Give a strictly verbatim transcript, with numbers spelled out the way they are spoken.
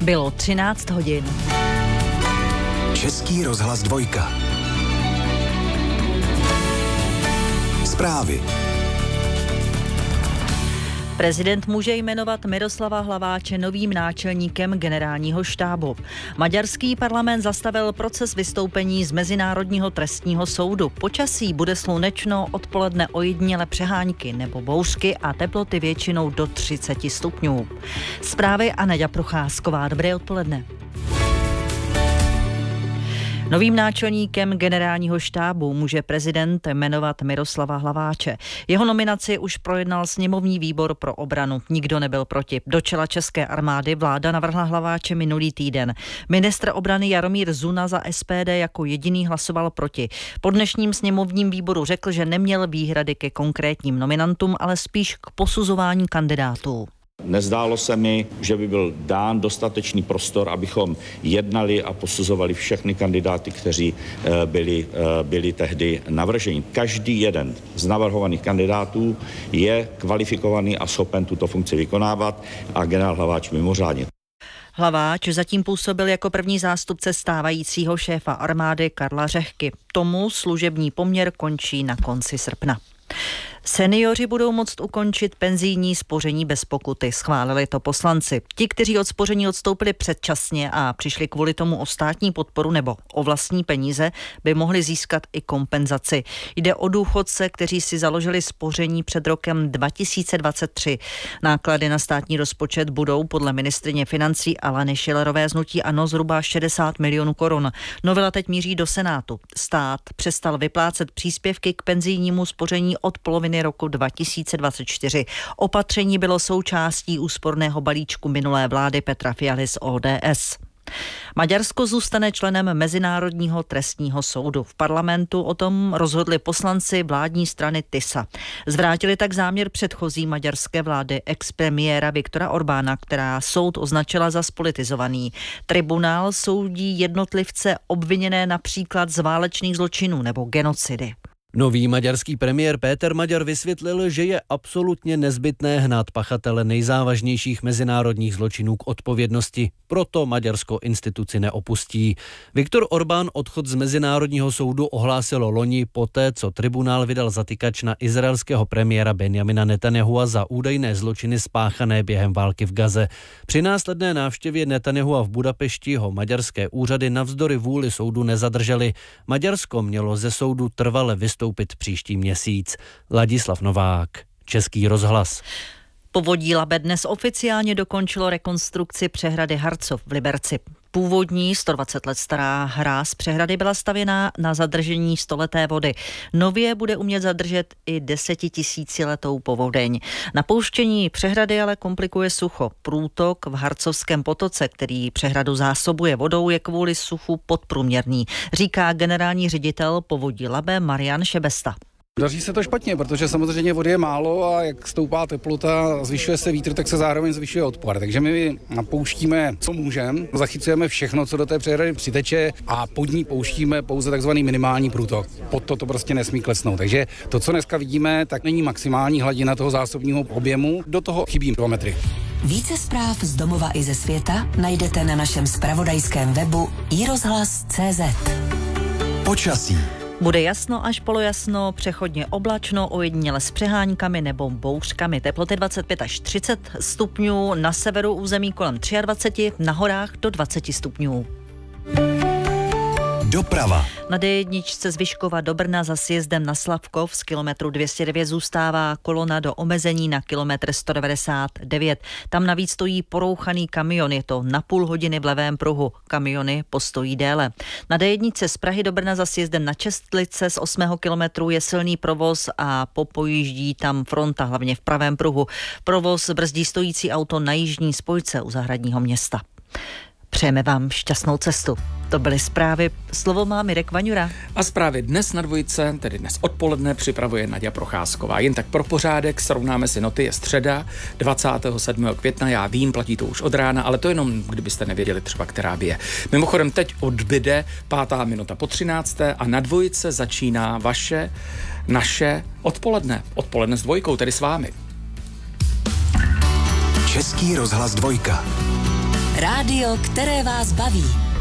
Bylo třináct hodin. Český rozhlas dvojka. Zprávy. Prezident může jmenovat Miroslava Hlaváče novým náčelníkem generálního štábu. Maďarský parlament zastavil proces vystoupení z Mezinárodního trestního soudu. Počasí bude slunečno, odpoledne ojediněle přehánky nebo bouřky a teploty většinou do třicet stupňů. Zprávy a Naďa Procházková. Dobré odpoledne. Novým náčelníkem generálního štábu může prezident jmenovat Miroslava Hlaváče. Jeho nominaci už projednal sněmovní výbor pro obranu. Nikdo nebyl proti. Do čela české armády vláda navrhla Hlaváče minulý týden. Ministr obrany Jaromír Zuna za S P D jako jediný hlasoval proti. Po dnešním sněmovním výboru řekl, že neměl výhrady ke konkrétním nominantům, ale spíš k posuzování kandidátů. Nezdálo se mi, že by byl dán dostatečný prostor, abychom jednali a posuzovali všechny kandidáty, kteří byli, byli tehdy navrženi. Každý jeden z navrhovaných kandidátů je kvalifikovaný a schopen tuto funkci vykonávat a generál Hlaváč mimořádně. Hlaváč zatím působil jako první zástupce stávajícího šéfa armády Karla Řehky. Tomu služební poměr končí na konci srpna. Seniori budou moct ukončit penzijní spoření bez pokuty, schválili to poslanci. Ti, kteří od spoření odstoupili předčasně a přišli kvůli tomu o státní podporu nebo o vlastní peníze, by mohli získat i kompenzaci. Jde o důchodce, kteří si založili spoření před rokem dva tisíce dvacet tři. Náklady na státní rozpočet budou podle ministryně financí Aleny Schillerové z hnutí ANO zhruba šedesát milionů korun. Novela teď míří do Senátu. Stát přestal vyplácet příspěvky k penzijnímu spoření od poloviny roku dva tisíce dvacet čtyři. Opatření bylo součástí úsporného balíčku minulé vlády Petra Fialy z O D S. Maďarsko zůstane členem Mezinárodního trestního soudu. V parlamentu o tom rozhodli poslanci vládní strany TISA. Zvrátili tak záměr předchozí maďarské vlády expremiéra Viktora Orbána, která soud označila za spolitizovaný. Tribunál soudí jednotlivce obviněné například z válečných zločinů nebo genocidy. Nový maďarský premiér Péter Maďar vysvětlil, že je absolutně nezbytné hnát pachatele nejzávažnějších mezinárodních zločinů k odpovědnosti. Proto Maďarsko instituci neopustí. Viktor Orbán odchod z Mezinárodního soudu ohlásilo loni poté, co tribunál vydal zatykač na izraelského premiéra Benjamina Netanyahua za údajné zločiny spáchané během války v Gaze. Při následné návštěvě Netanyahua v Budapešti ho maďarské úřady navzdory vůli soudu nezadržely. Maďarsko mělo ze soudu trvale vystoupit příští měsíc. Ladislav Novák, Český rozhlas. Povodí Labe dnes oficiálně dokončilo rekonstrukci přehrady Harcov v Liberci. Původní sto dvacet let stará hráz přehrady byla stavěná na zadržení stoleté vody. Nově bude umět zadržet i desetitisíciletou povodeň. Napouštění přehrady ale komplikuje sucho. Průtok v Harcovském potoce, který přehradu zásobuje vodou, je kvůli suchu podprůměrný, říká generální ředitel Povodí Labe Marian Šebesta. Daří se to špatně, protože samozřejmě vody je málo a jak stoupá teplota, zvyšuje se vítr, tak se zároveň zvyšuje odpor. Takže my napouštíme, co můžeme, zachycujeme všechno, co do té přehrady přiteče a pod ní pouštíme pouze takzvaný minimální průtok. Pod to to prostě nesmí klesnout. Takže to, co dneska vidíme, tak není maximální hladina toho zásobního objemu, do toho chybí dva metry. Více zpráv z domova i ze světa najdete na našem zpravodajském webu i rozhlas tečka cé zet. Počasí. Bude jasno až polojasno, přechodně oblačno, ojediněle s přeháňkami nebo bouřkami. Teploty dvacet pět až třicet stupňů, na severu území kolem dvacet tři, na horách do dvacet stupňů. Doprava. Na D jedna z Vyškova do Brna za sjezdem na Slavkov z kilometru dvě stě devět zůstává kolona do omezení na kilometr sto devadesát devět. Tam navíc stojí porouchaný kamion, je to na půl hodiny v levém pruhu. Kamiony postojí déle. Na D jedna z Prahy do Brna za sjezdem na Čestlice z osmého kilometru je silný provoz a popojíždí tam fronta, hlavně v pravém pruhu. Provoz brzdí stojící auto na jižní spojce u Zahradního Města. Přejeme vám šťastnou cestu. To byly zprávy. Slovo má Mirek Vaňura. A zprávy dnes na dvojce, tedy dnes odpoledne, připravuje Naďa Procházková. Jen tak pro pořádek, srovnáme si noty, je středa, dvacátého sedmého května, já vím, platí to už od rána, ale to jenom, kdybyste nevěděli třeba, která by je. Mimochodem, teď odbyde pátá minuta po třinácté a na dvojce začíná vaše, naše odpoledne. Odpoledne s dvojkou, tedy s vámi. Český rozhlas dvojka. Rádio, které vás baví.